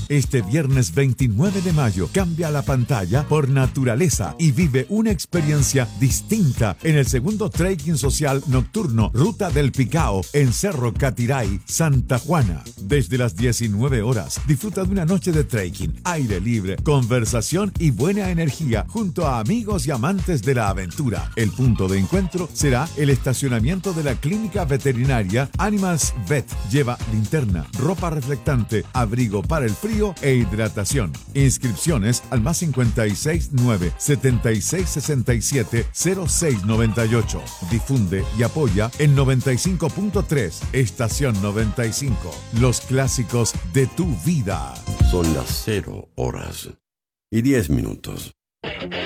Este viernes 29 de mayo, cambia la pantalla por naturaleza y vive una experiencia distinta en el segundo trekking social nocturno Ruta del Picao en Cerro Catiray, Santa Juana. Desde las 19 horas, disfruta de una noche de trekking, aire libre, conversación y buena energía junto a amigos y amantes de la aventura. El punto de encuentro será el estacionamiento de la clínica veterinaria Animals Vet. Lleva linterna, ropa reflectante, abrigo para el frío e hidratación. Inscripciones al más 56 9 76 67 06 98. Difunde y apoya en 95.3 Estación 95. Los clásicos de tu vida. Son las 0 horas y 10 minutos.